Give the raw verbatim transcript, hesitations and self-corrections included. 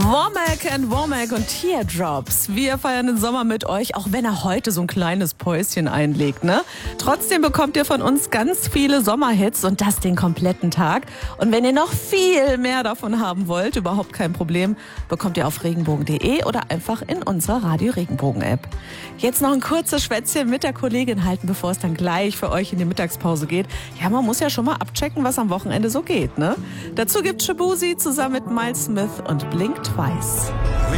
Womack and Womack und Teardrops. Wir feiern den Sommer mit euch, auch wenn er heute so ein kleines Päuschen einlegt, ne? Trotzdem bekommt ihr von uns ganz viele Sommerhits und das den kompletten Tag. Und wenn ihr noch viel mehr davon haben wollt, überhaupt kein Problem, bekommt ihr auf regenbogen punkt de oder einfach in unserer Radio Regenbogen App. Jetzt noch ein kurzes Schwätzchen mit der Kollegin halten, bevor es dann gleich für euch in die Mittagspause geht. Ja, man muss ja schon mal abchecken, was am Wochenende so geht, ne? Dazu gibt Shabuzi zusammen mit Miles Smith und Blink Twice.